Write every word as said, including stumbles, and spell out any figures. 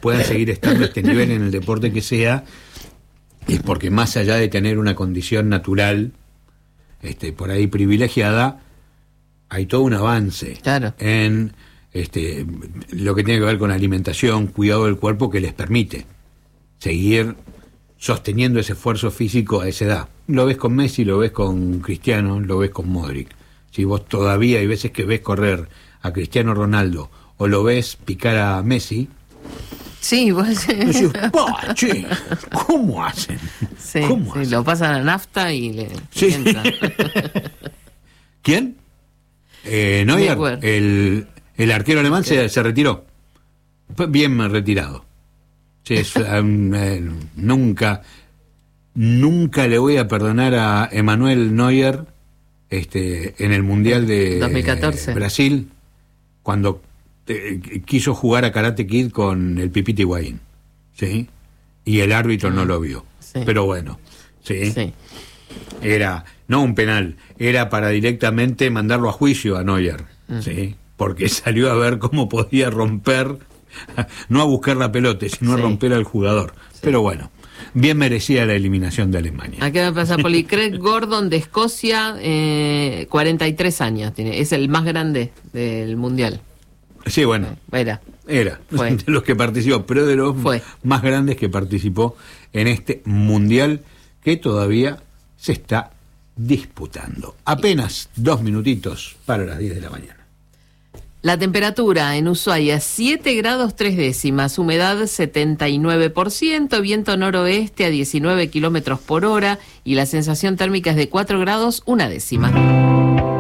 puedan seguir estando a este nivel en el deporte que sea, es porque más allá de tener una condición natural, este, por ahí privilegiada, hay todo un avance claro. en este, lo que tiene que ver con alimentación, cuidado del cuerpo, que les permite seguir sosteniendo ese esfuerzo físico a esa edad. Lo ves con Messi, lo ves con Cristiano, lo ves con Modric. Si vos todavía hay veces que ves correr a Cristiano Ronaldo o lo ves picar a Messi, sí, vos decís, "Pa, che, ¿cómo hacen? Sí, ¿Cómo sí, hacen?". lo pasan a nafta y le Sí. y entran. ¿Quién? Eh, Neuer, Neuer. el, el arquero alemán se, se retiró. Fue bien retirado. Sí, es, um, eh, nunca, nunca le voy a perdonar a Emmanuel Neuer este, en el Mundial de dos mil catorce Brasil, cuando eh, quiso jugar a Karate Kid con el Pipita Higuaín, ¿sí? Y el árbitro no lo vio. Sí. Pero bueno, ¿sí? Sí. Era no un penal, era para directamente mandarlo a juicio a Neuer, Mm. ¿sí? Porque salió a ver cómo podía romper, no a buscar la pelota, sino Sí. a romper al jugador. Sí. Pero bueno, bien merecía la eliminación de Alemania. Aquí me pasa Poli. Craig Gordon de Escocia, eh, cuarenta y tres años tiene, es el más grande del mundial. Sí, bueno, Era. era Fue. de los que participó, pero de los Fue. más grandes que participó en este mundial que todavía se está disputando. Apenas dos minutitos para las diez de la mañana. La temperatura en Ushuaia, siete grados tres décimas, humedad setenta y nueve por ciento, viento noroeste a diecinueve kilómetros por hora y la sensación térmica es de cuatro grados una décima.